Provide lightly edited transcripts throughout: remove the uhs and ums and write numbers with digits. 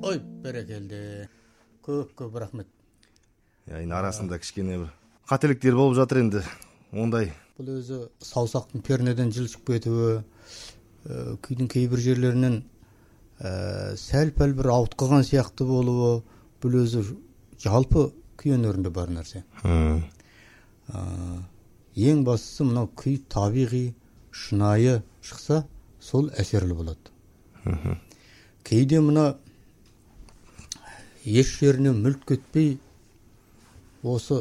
Ой, бәрекелді. Көп рахмет. Енді арасында кішкене бір қателіктер болып жатыр енді. Ондай. Бұл өзі саусақтың пернеден жылшып кетуі, күйдің кейбір жерлерінен сәл-пәл бір ауытқыған сияқты болуы, бұл өзі жалпы күй өнерінде бар нәрсе. Ең бастысы мынау күй табиғи, шынайы шықса, сол әсерлі болады. Кейде мына еш жеріне мүлт кетпей, осы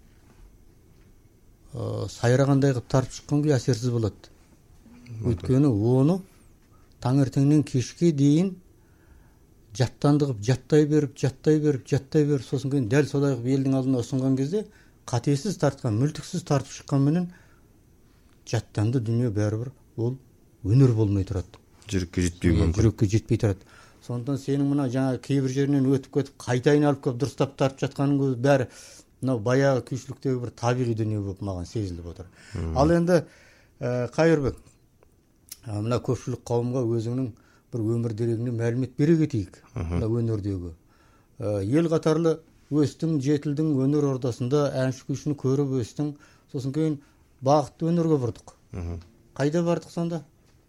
сайрағандай қып тартып шыққан күй әсерсіз болады. Өйткені оны таңертеңнен кешке дейін жаттанды қып жаттай беріп, сосын кейін дәл солай қып елдің алдына ұсынған кезде қатесіз тартқан, мүлтіксіз тартып шыққан менен жаттанды дүние бәрібір ол өнер болмай тұрады. Жүрекке жетпей мүмкін. Жүрекке жетпей тұрады. Сондықтан сенің мына жаңа кейбір жерінен өтіп кетіп, қайта айналып келіп дұрыстап тартып жатқаның өзі бәрі мынау баяғы күйшіліктегі бір табиғи дүние болып маған сезіліп отыр. Ал енді Қайырбек, мына көпшілік қауымға өзіңнің бір өмір дерегіне мәлімет бере кетейік. Мына өнердегі. Ел қатарлы өстің, жетілдің өнер ордасында әнші күйшіні көріп өстің, сосын кейін бақытты өнерге бұрдық. Қайда бардық сонда?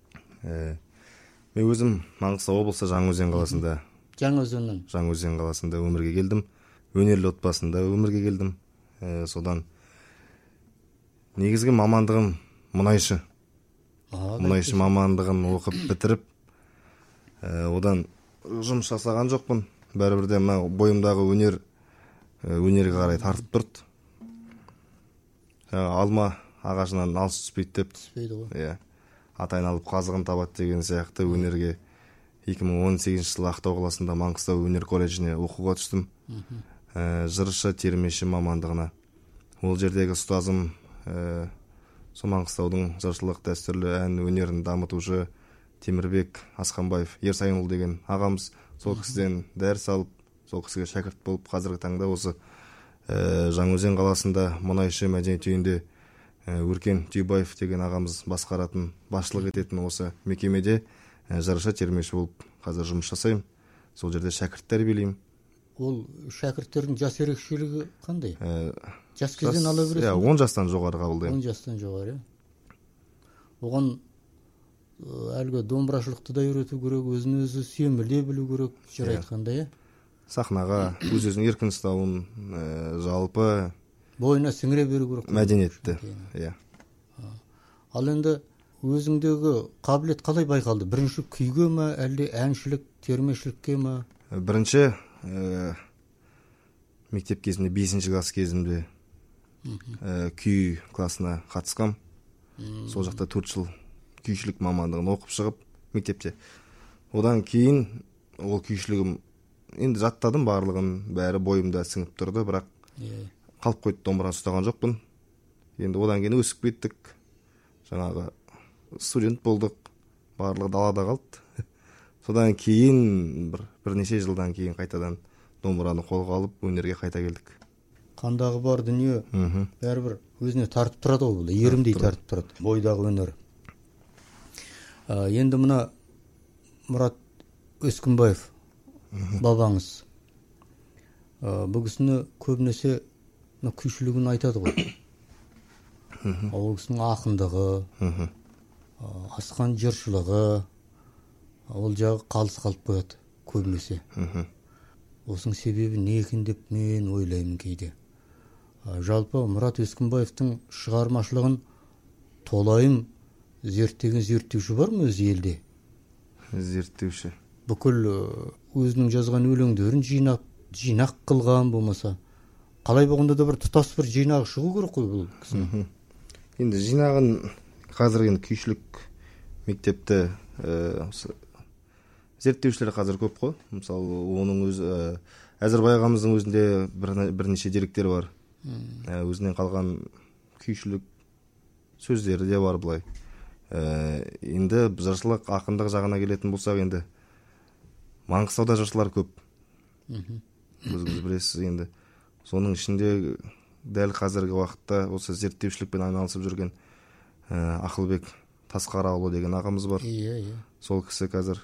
Мен өзім Маңғыстау облысы Жаңаөзен қаласында. Жаңаөзен қаласында өмірге келдім. Өнерлі отбасында өмірге келдім. Содан негізгі мамандығым мұнайшы. Мұнайшы мамандығын оқып бітіріп, одан жұмыс жасаған жоқпын. Бәрібір де бойымдағы өнерге қарай тартып тұрды. Алма ағашынан алыс түспейді деп. Түспейді ғой. Ат айналып қазығын табады деген сияқты өнерге 2018 жылы Ақтау қаласында Маңғыстау өнер колледжіне оқуға түстім. Жыршы термеші мамандығына. Ол жердегі ұстазым сол Маңғыстаудың жыршылық дәстүрлі ән өнерін дамытушы Темірбек Асқанбаев Ерсайынұлы деген ағамыз. Сол кісіден дәріс алып, сол кісіге шәкірт болып, қазіргі таңда осы Жаңаөзен қаласында мұнайшы мәдениет үйінде Өркен Түйбаев деген ағамыз басқаратын, басшылық ететін осы мекемеде жыршы термеші болып қазір жұмыс жасаймын. Сол жерде шәкірт тәрбиелеймін. Ол шәкірттердің жас ерекшелігі қандай? Жас кезден ала бересің? 10 жастан жоғары қабылдаймын. 10 жастан жоғары. Оған әлгі домбырашылықты да үйрету керек, өзін өзі сүйемелдей білу керек, жыр айтқанда. Сахнаға өз-өзін еркін ұстауын, жалпы бойына сіңіре беру керек. Мәдениетті. Ал енді өзіңдегі қабілет қалай байқалды? Бірінші күйге ме, әлде әншілік, термешілікке ме? Бірінші мектеп кезімде 5 класс кезімде күй классына қатысқам. Сол жақта 4 жыл күйшілік мамандығын оқып шығып мектепте. Одан кейін ол күйшілігім енді жаттадым барлығын, бәрі бойымда сіңіп тұрды, бірақ қалып қойды, домбыраны ұстаған жоқпын. Енді одан кейін өсіп кеттік. Жаңағы студент болдық, барлығы далада қалды. Содан кейін бірнеше жылдан кейін қайтадан домбыраны қолға алып, өнерге қайта келдік. Қандағы бар дүние бәрібір өзіне тартып тұрады ол, ерімдей тартып тұрады, бойдағы өнер. Енді мына Мұрат Өскінбаев бабаңыз, бұл кісіні көбінесе күйшілігін айтады ғой. Ол кісінің ақындығы, асқан жыршылығы, ол жағы қалыс қалып қояды көбінесе. Осының себебі не екен деп мен ойлаймын кейде. Жалпы Мұрат Өскінбаевтың шығармашылығын толайым зерттеген зерттеуші бар ма өзі елде? Зерттеуші. Бүкіл өзінің жазған өлеңдерін жинақ қылған болмаса. Қалай болғанда да бір тұтас бір жинағы шығу керек қой бұл кісінің. Енді жинағын қазір енді күйшілік мектепті зерттеушілер қазір көп қой. Мысалы, оның өзі Әзірбай ағамыздың өзінде бірнеше деректер бар. Өзінен қалған күйшілік сөздері де бар былай. Енді жыршылық, ақындық жағына келетін болсақ, енді Маңғыстауда жыршылар көп. Өзіңіз білесіз енді. Соның ішінде дәл қазіргі уақытта осы зерттеушілікпен айналысып жүрген Ақылбек Тасқараұлы деген ағамыз бар. Иә. Сол кісі қазір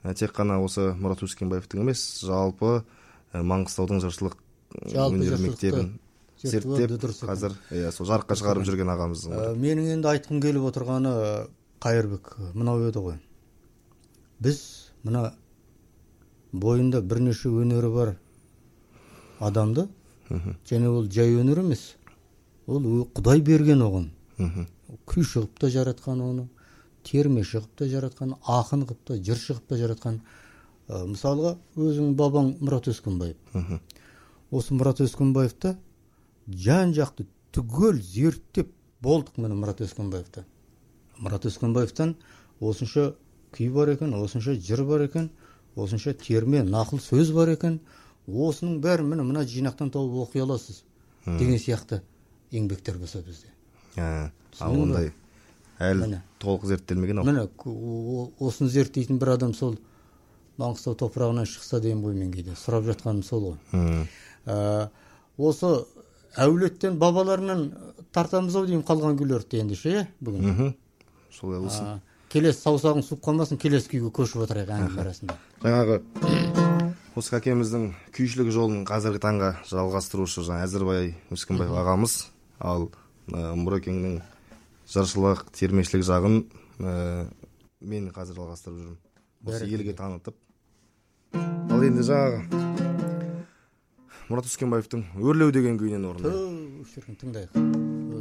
тек қана осы Мұрат Өскенбаевтың емес, жалпы Маңғыстаудың жыршылық өнер мектебін зерттеп қазір сол жарыққа шығарып жүрген ағамыздың. Менің енді айтқым келіп отырғаны, Қайырбек, мынау еді ғой. Біз мына бойында бірнеше өнері бар адамды, және ол жай өнер емес, ол Құдай берген оған. Күйші қып та жаратқан оны, термеші қып та жаратқан, ақын қып та, жыршы қып та жаратқан. Мысалға, өзің бабаң Мұрат Өскенбаев. Осы Мұрат Өскенбаевты жан-жақты түгел зерттеп болдық міне Мұрат Өскенбаевты. Мұрат Өскенбаевтан осынша күй бар екен, осынша жыр бар екен, осынша терме, нақыл сөз бар екен, осының бәрі мына жинақтан тауып оқи аласыз деген сияқты еңбектер болса бізде. Ал ондай әлі толық зерттелмеген ау. Міне осыны зерттейтін бір адам сол Маңғыстау топырағынан шықса деймін ғой мен кейде. Сұрап жатқаным сол ғой. Осы әулеттен бабаларынан тартамыз-ау деймін қалған күйлерді ендеше, бүгін. Солай болсын. Келесі саусағың суып қалмасын, келесі күйге көшіп отырайық әңгіме арасында. Жаңағы осы кәкеміздің күйшілік жолын қазіргі таңға жалғастырушы Әзірбай Өскенбаев ағамыз, ал Мұрекеңнің жыршылық, термешілік жағын мен қазір жалғастырып жүрмін. Осы елге танытып. Ал енді жаңағы Мұрат Өскенбаевтың Өрлеу деген күйінен орындайық. Тыңдайық.